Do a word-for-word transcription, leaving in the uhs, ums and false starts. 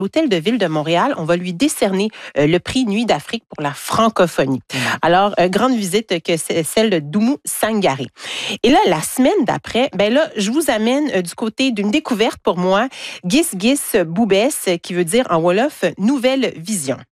l'Hôtel de Ville de Montréal, on va lui décerner euh, le prix Nuit d'Afrique pour la francophonie. Mmh. Alors, euh, grande visite que c'est celle de Doumou Sangaré. Et là, la semaine d'après, ben là, je vous amène euh, du côté d'une découverte pour moi, Gis Gis Boubès, qui veut dire en Wolof, nouvelle vision.